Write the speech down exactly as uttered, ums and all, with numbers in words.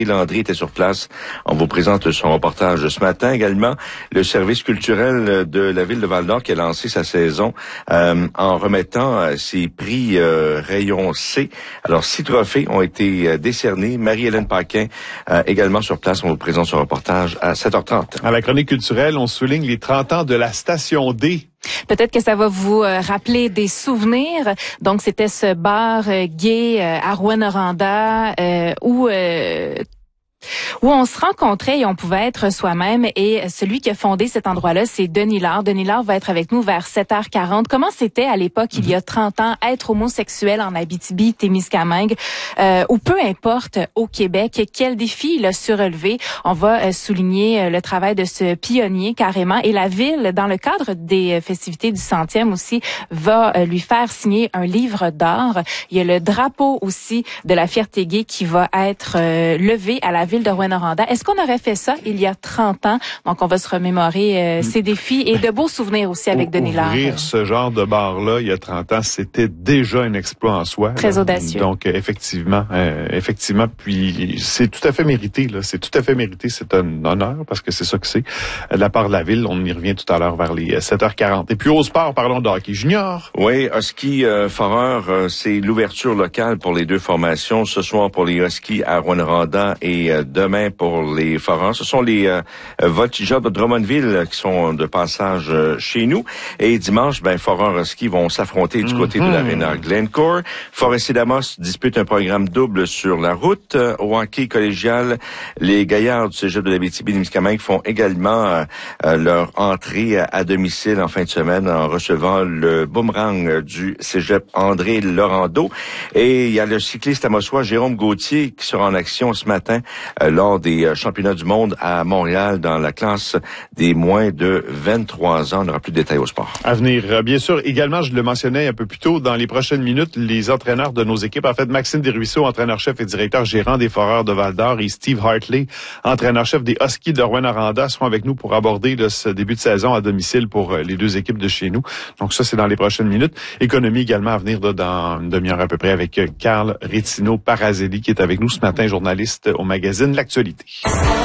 Landry était sur place. On vous présente son reportage ce matin. Également, le service culturel de la ville de Val-d'Or qui a lancé sa saison euh, en remettant euh, ses prix euh, rayon C. Alors, six trophées ont été euh, décernés. Marie-Hélène Paquin, euh, également sur place. On vous présente son reportage à sept heures trente. À la chronique culturelle, on souligne les trente ans de la station D. Peut-être que ça va vous euh, rappeler des souvenirs. Donc, c'était ce bar euh, gay euh, à Rouyn-Noranda euh, où... Euh, où on se rencontrait et on pouvait être soi-même. Et celui qui a fondé cet endroit-là, c'est Denis Laure. Denis Laure va être avec nous vers sept heures quarante. Comment c'était à l'époque, il y a trente ans, être homosexuel en Abitibi, Témiscamingue, euh, ou peu importe, au Québec? Quel défi il a surlevé? On va euh, souligner euh, le travail de ce pionnier carrément. Et la ville, dans le cadre des euh, festivités du centième aussi, va euh, lui faire signer un livre d'or. Il y a le drapeau aussi de la fierté gay qui va être euh, levé à la ville de Rouyn-Noranda. Est-ce qu'on aurait fait ça il y a trente ans? Donc, on va se remémorer euh, ces défis et de beaux souvenirs aussi avec o- Denis Laure. Ouvrir ce genre de bar-là il y a trente ans, c'était déjà un exploit en soi. Très là. audacieux. Donc, euh, effectivement, euh, effectivement, puis c'est tout à fait mérité. Là, c'est tout à fait mérité. C'est un honneur parce que c'est ça que c'est. De la part de la ville, on y revient tout à l'heure vers les sept heures quarante. Et puis au sport, parlons de hockey junior. Oui, Husky euh, Foreur, euh, c'est l'ouverture locale pour les deux formations. Ce soir pour les Huskies à Rouyn-Noranda et euh, demain pour les Foreurs. Ce sont les euh, Voltigeurs de Drummondville qui sont de passage euh, chez nous. Et dimanche, ben Foreurs Husky vont s'affronter du côté mm-hmm. de l'Arena Glencore. Forestier d'Amos dispute un programme double sur la route. Euh, au hockey collégial, les Gaillards du Cégep de l'Abitibi-Témiscamingue font également euh, euh, leur entrée à, à domicile en fin de semaine en recevant le boomerang euh, du Cégep André Laurando. Et il y a le cycliste amosois Jérôme Gauthier qui sera en action ce matin euh, lors des euh, championnats du monde à Montréal dans la classe des moins de vingt-trois ans. On n'aura plus de détails au sport. À venir, euh, bien sûr. Également, je le mentionnais un peu plus tôt, dans les prochaines minutes, les entraîneurs de nos équipes, en fait, Maxime Desruisseaux, entraîneur-chef et directeur gérant des Foreurs de Val-d'Or, et Steve Hartley, entraîneur-chef des Huskies de Rouyn-Noranda, seront avec nous pour aborder là, ce début de saison à domicile pour euh, les deux équipes de chez nous. Donc ça, c'est dans les prochaines minutes. Économie également à venir là, dans une demi-heure à peu près avec euh, Carl Rétino Parazelli qui est avec nous ce matin, journaliste au magazine L'Actualité.